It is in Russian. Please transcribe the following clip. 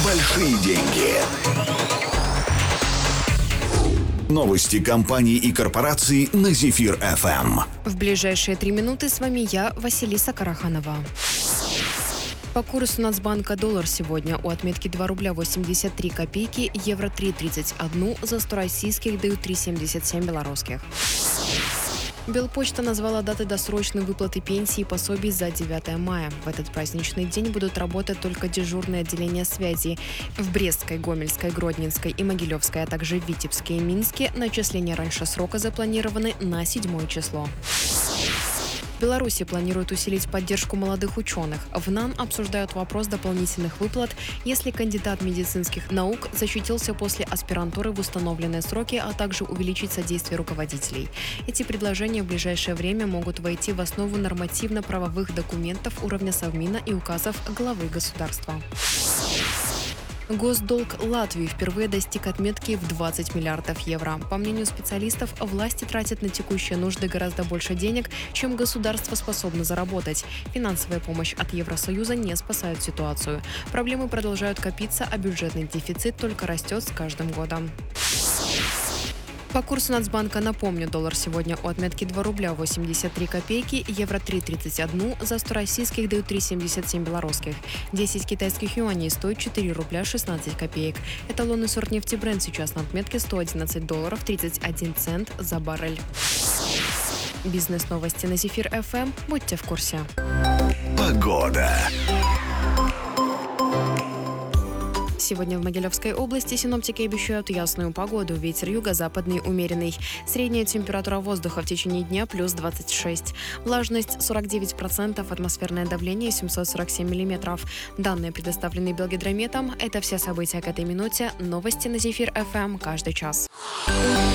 большие деньги. Новости компаний и корпораций на Зефир ФМ. В ближайшие 3 минуты с вами я, Василиса Караханова. По курсу Нацбанка доллар сегодня у отметки 2 рубля 83 копейки, евро 3,31, за 100 российских дают 3,77 белорусских. Белпочта назвала даты досрочной выплаты пенсии и пособий за 9 мая. В этот праздничный день будут работать только дежурные отделения связи. В Брестской, Гомельской, Гродненской и Могилевской, а также в Витебске и Минске начисления раньше срока запланированы на 7 число. В Беларуси планируют усилить поддержку молодых ученых. В НАН обсуждают вопрос дополнительных выплат, если кандидат медицинских наук защитился после аспирантуры в установленные сроки, а также увеличить содействие руководителей. Эти предложения в ближайшее время могут войти в основу нормативно-правовых документов уровня Совмина и указов главы государства. Госдолг Латвии впервые достиг отметки в 20 миллиардов евро. По мнению специалистов, власти тратят на текущие нужды гораздо больше денег, чем государство способно заработать. Финансовая помощь от Евросоюза не спасает ситуацию. Проблемы продолжают копиться, а бюджетный дефицит только растет с каждым годом. По курсу Нацбанка, напомню, доллар сегодня у отметки 2 рубля 83 копейки, евро 3,31, за 100 российских дают 3,77 белорусских. 10 китайских юаней стоит 4 рубля 16 копеек. Эталонный сорт нефти Brent сейчас на отметке 111 долларов 31 цент за баррель. Бизнес-новости на Зефир ФМ. Будьте в курсе. Погода. Сегодня в Могилевской области синоптики обещают ясную погоду. Ветер юго-западный умеренный. Средняя температура воздуха в течение дня плюс 26. Влажность 49%, атмосферное давление 747 миллиметров. Данные предоставлены Белгидрометом. Это все события к этой минуте. Новости на Зефир ФМ каждый час.